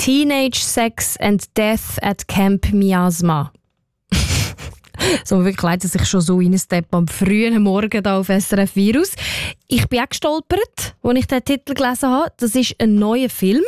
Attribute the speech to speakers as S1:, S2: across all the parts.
S1: Teenage Sex and Death at Camp Miasma. So wirklich sich schon so in einen Step am frühen Morgen da auf SRF Virus. Ich bin auch gestolpert, als ich den Titel gelesen habe. Das ist ein neuer Film.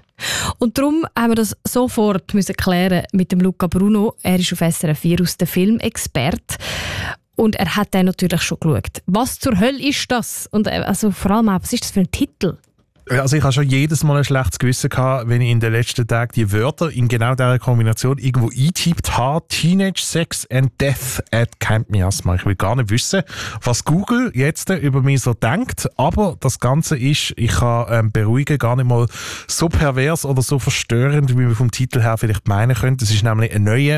S1: Und darum haben wir das sofort klären mit dem Luca Bruno. Er ist auf SRF Virus der Filmexperte. Und er hat den natürlich schon geschaut. Was zur Hölle ist das? Und also vor allem auch, was ist das für ein Titel?
S2: Also ich habe schon jedes Mal ein schlechtes Gewissen gehabt, wenn ich in den letzten Tagen die Wörter in genau dieser Kombination irgendwo eingetippt habe. Teenage Sex and Death at Camp Miasma. Ich will gar nicht wissen, was Google jetzt über mich so denkt. Aber das Ganze ist, ich kann beruhigen, gar nicht mal so pervers oder so verstörend, wie wir vom Titel her vielleicht meinen können. Das ist nämlich ein neuer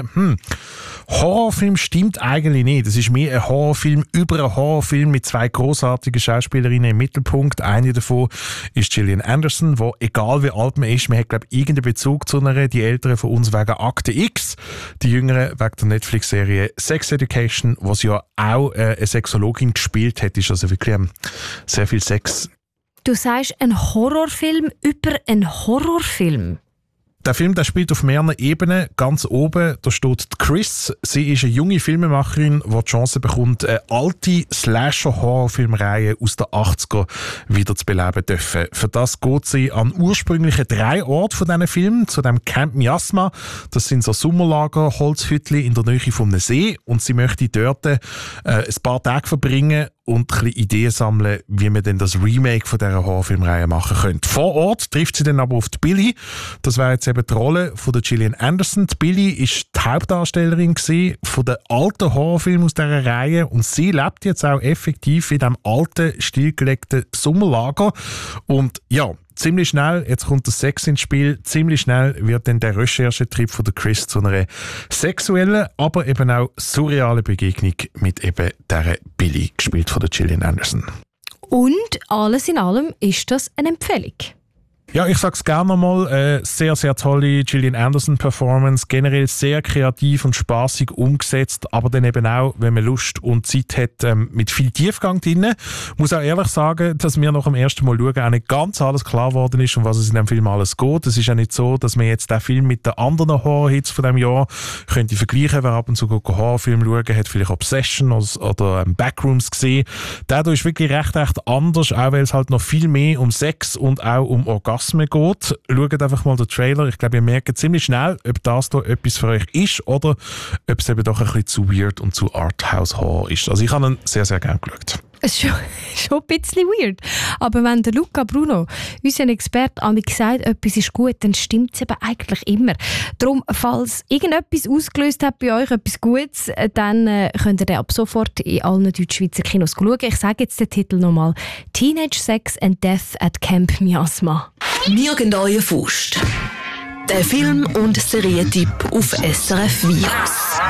S2: Horrorfilm. Stimmt eigentlich nicht. Das ist mehr ein Horrorfilm über einen Horrorfilm mit zwei grossartigen Schauspielerinnen im Mittelpunkt. Eine davon ist Gillian Anderson, wo egal wie alt man ist, man hat glaube ich irgendeinen Bezug zu einer, die Älteren von uns wegen Akte X, die Jüngeren wegen der Netflix-Serie Sex Education, was ja auch eine Sexologin gespielt hat, ist also wirklich sehr viel Sex.
S1: Du sagst ein Horrorfilm über einen Horrorfilm?
S2: Der Film der spielt auf mehreren Ebenen. Ganz oben da steht Chris. Sie ist eine junge Filmemacherin, die die Chance bekommt, eine alte Slasher-Horrorfilmreihe aus den 80er wieder zu beleben dürfen. Für das geht sie an ursprünglichen 3 Orte von diesen Filmen, zu dem Camp Miasma. Das sind so Sommerlager, Holzhütchen in der Nähe von einem See. Und sie möchte dort ein paar Tage verbringen und ein bisschen Ideen sammeln, wie man denn das Remake von dieser Horrorfilmreihe machen könnte. Vor Ort trifft sie dann aber auf die Billy. Das wäre jetzt eben die Rolle von der Gillian Anderson. Die Billy ist die Hauptdarstellerin von der alten Horrorfilm aus dieser Reihe und sie lebt jetzt auch effektiv in diesem alten, stillgelegten Sommerlager. Und ja, ziemlich schnell, jetzt kommt das Sex ins Spiel, ziemlich schnell wird dann der Recherchetrip von der Chris zu einer sexuellen, aber eben auch surrealen Begegnung mit eben dieser Billy, gespielt von der Gillian Anderson.
S1: Und alles in allem ist das eine Empfehlung?
S2: Ja, ich sag's gerne nochmal, sehr, sehr tolle Gillian Anderson-Performance, generell sehr kreativ und spaßig umgesetzt, aber dann eben auch, wenn man Lust und Zeit hat, mit viel Tiefgang drin. Ich muss auch ehrlich sagen, dass mir nach dem ersten Mal schauen auch nicht ganz alles klar geworden ist, um was es in dem Film alles geht. Es ist ja nicht so, dass man jetzt den Film mit den anderen Horror-Hits von diesem Jahr könnte vergleichen. Wer ab und zu Horrorfilm schauen, hat vielleicht Obsession oder Backrooms gesehen. Der ist wirklich recht anders, auch weil es halt noch viel mehr um Sex und auch um Orgasmus geht. Schaut einfach mal den Trailer. Ich glaube, ihr merkt ziemlich schnell, ob das da etwas für euch ist oder ob es eben doch ein bisschen zu weird und zu Arthouse-Horror ist. Also ich habe ihn sehr, sehr gerne geschaut.
S1: Es ist schon ein bisschen weird. Aber wenn der Luca Bruno, unser Experte, sagt, etwas ist gut, dann stimmt es eben eigentlich immer. Darum, falls irgendetwas ausgelöst hat bei euch, etwas Gutes, dann könnt ihr ab sofort in allen Deutschschweizer Kinos schauen. Ich sage jetzt den Titel nochmal. Teenage Sex and Death at Camp Miasma.
S3: Nirgend euer Faust. Der Film- und Serientipp auf SRF Virus.